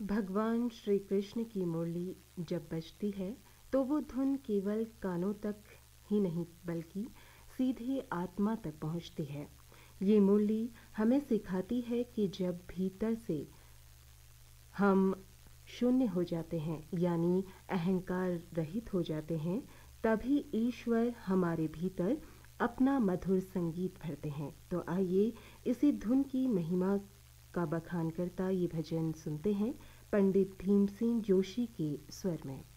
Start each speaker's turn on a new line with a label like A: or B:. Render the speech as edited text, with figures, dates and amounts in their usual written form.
A: भगवान श्री कृष्ण की मुरली जब बजती है तो वो धुन केवल कानों तक ही नहीं बल्कि सीधे आत्मा तक पहुंचती है। ये मुरली हमें सिखाती है कि जब भीतर से हम शून्य हो जाते हैं यानी अहंकार रहित हो जाते हैं, तभी ईश्वर हमारे भीतर अपना मधुर संगीत भरते हैं। तो आइए इसी धुन की महिमा का बखान करता ये भजन सुनते हैं पंडित भीमसेन जोशी के स्वर में।